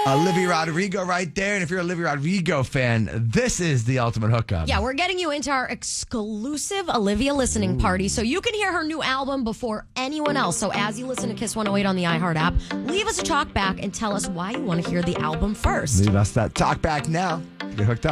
Olivia Rodrigo right there. And if you're a Olivia Rodrigo fan, this is the ultimate hookup. Yeah, we're getting you into our exclusive Olivia listening party so you can hear her new album before anyone else. So as you listen to Kiss 108 on the iHeart app, leave us a talk back and tell us why you want to hear the album first. Leave us that talk back now. Get hooked up.